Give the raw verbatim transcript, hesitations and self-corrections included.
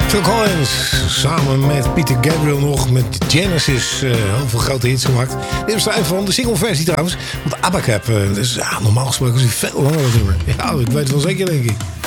Phil Collins, samen met Peter Gabriel nog met Genesis, uh, heel veel grote hits gemaakt. Dit was een van de singleversie trouwens. Want ABBA-Cap, uh, dus, ja, normaal gesproken is hij veel langer nummer. Ja, ik weet het wel zeker, denk ik.